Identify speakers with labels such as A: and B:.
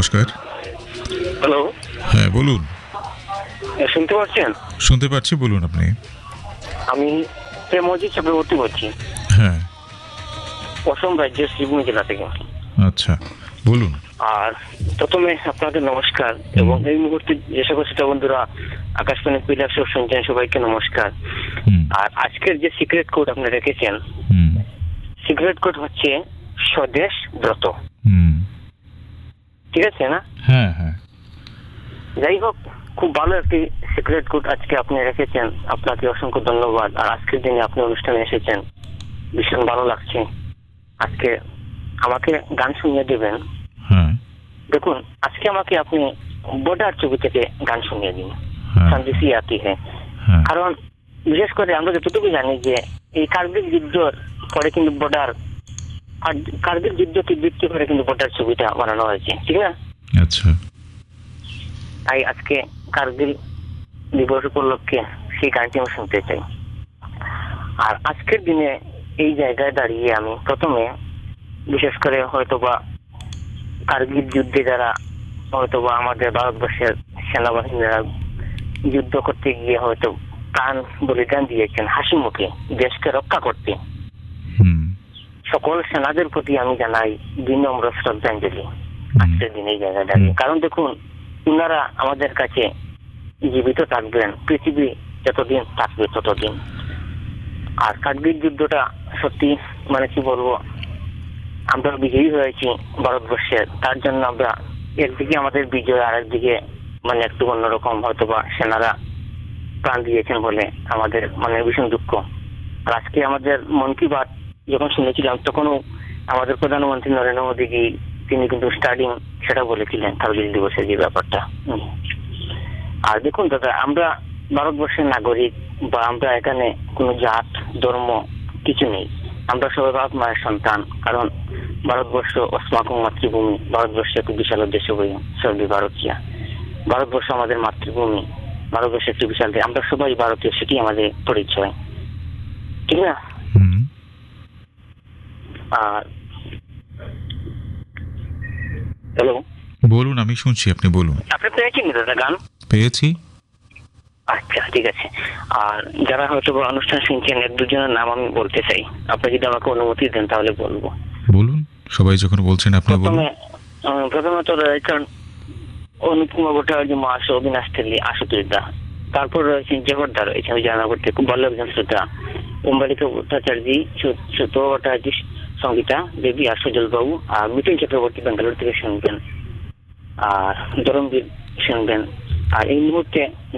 A: নমস্কার।
B: হ্যালো,
A: হ্যাঁ বলুন।
B: শুনতে পাচ্ছেন?
A: শুনতে পাচ্ছি, বলুন আপনি।
B: আমি প্রেমজিৎ চক্রবর্তী বলছি,
A: হ্যাঁ।
B: অসম রাজ্যের শ্রীভূমি জেলা থেকে।
A: আচ্ছা, বলুন।
B: আর প্রথমে আপনাদের নমস্কার, এবং এই মুহূর্তে যে সকল শ্রোতা বন্ধুরা আকাশবাণী কৈলাস শুনছেন সবাইকে নমস্কার। আর আজকের যে সিক্রেট কোড আপনি রেখেছেন, সিক্রেট কোড হচ্ছে স্বদেশ ব্রত। ঠিক আছে না?
A: হ্যাঁ হ্যাঁ।
B: যাই হোক, খুব ভালো একটি সিক্রেট কোড আজকে আপনি রেখেছেন, আপনাকে অসংখ্য ধন্যবাদ। আর আজকের দিনে আপনি অনুষ্ঠানে এসেছেন, ভীষণ ভালো লাগছে। আজকে আমাকে গান শুনিয়ে দেবেন। দেখুন, আজকে আমাকে আপনি বর্ডার ছবি থেকে গান শুনিয়ে দিন, সন্দেশি আতি হ্যাঁ। কারণ বিশেষ করে আমরা যতটুকু জানি যে এই কার্গিল যুদ্ধর পরে কিন্তু বর্ডার, কার্গিল যুদ্ধকে ভিত্তি করে কিন্তু বর্ডার ছবিটা বানানো হয়েছে, ঠিক না?
A: আচ্ছা।
B: তাই আজকে কার্গিল দিবস উপলক্ষে সেই গানটি আমি শুনতে চাই। আর আজকের দিনে এই জায়গায় দাঁড়িয়ে আমি প্রথমে বিশেষ করে হয়তোবা কার্গিল যুদ্ধে যারা হয়তোবা আমাদের ভারতবর্ষের সেনাবাহিনীরা যুদ্ধ করতে গিয়ে হয়তো প্রাণ বলিদান দিয়েছেন হাসি মুখে দেশকে রক্ষা করতে, সকল সেনাদের প্রতি আমি জানাই বিনম্র শ্রদ্ধাঞ্জলি আজকের দিনে এই জায়গায় দাঁড়িয়ে। কারণ দেখুন, উনারা আমাদের কাছে জীবিত থাকবেন, পৃথিবী যতদিন থাকবে ততদিন। আর কার্গিল যুদ্ধটা সত্যি মানে কি বলবো, আমরা বিজয়ী হয়েছি ভারতবর্ষের, তার জন্য আমরা একদিকে আমাদের বিজয়, আর একদিকে মানে একটু অন্যরকম হয়তোবা সেনারা প্রাণ দিয়েছেন বলে আমাদের মানে ভীষণ দুঃখ। আর আজকে আমাদের মন কি বাত যখন শুনেছিলাম, তখনও আমাদের প্রধানমন্ত্রী নরেন্দ্র মোদী তিনি কিন্তু স্টার্টিং সেটা বলেছিলেন কার্গিল দিবসের যে ব্যাপারটা। আর দেখুন দাদা, আমরা ভারতবর্ষের নাগরিক, বা আমরা এখানে কোনো জাত ধর্ম কিছু নেই, আমরা সবাই ভারত মায়ের সন্তান। কারণ ভারতবর্ষ অস্মাকং মাতৃভূমি, ভারতবর্ষ একটি বিশাল দেশ বই সর্বি ভারতীয়, ভারতবর্ষ আমাদের মাতৃভূমি, ভারতবর্ষ একটি বিশাল দেশ, আমরা সবাই ভারতীয়, সেটি আমাদের পরিচয়, ঠিক না? আর হ্যালো,
A: বলুন, আমি শুনছি, আপনি বলুন।
B: আপনি পেয়েছেন দাদা গান?
A: পেয়েছি।
B: আচ্ছা, ঠিক আছে। আর যারা হয়তো অনুষ্ঠান শুনছেন, এক দুজনের নাম আমি বলতে চাই, আপনি যদি আমাকে অনুমতি দেন তাহলে বলবো।
A: বলুন, সবাই যখন বলছেন আপনি বলুন।
B: প্রথমে তো রয়েছেন অনুপ কুমার ভট্টাচার্য, মহাশয়, অবিনাশ তেলি, আশুতোষ দা। তারপর রয়েছেন জগদ্দা, রয়েছেন ওই জানা করতে খুব ভালো একজন শ্রোতা, অম্বালিকা ভট্টাচার্য, সুত ভট্টাচার্য, সঙ্গীতা দেবী, আর সুজল বাবু, আর মিঠুন চক্রবর্তী বেঙ্গালুরু থেকে শুনবেন, আর ধরমবীর শুনবেন। আর এই মুহূর্তে